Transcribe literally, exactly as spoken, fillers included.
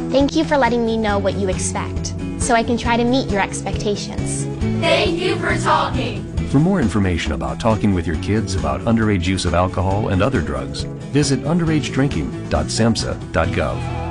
Thank you for letting me know what you expect, so I can try to meet your expectations. Thank you for talking. For more information about talking with your kids about underage use of alcohol and other drugs, visit underage drinking dot samhsa dot gov.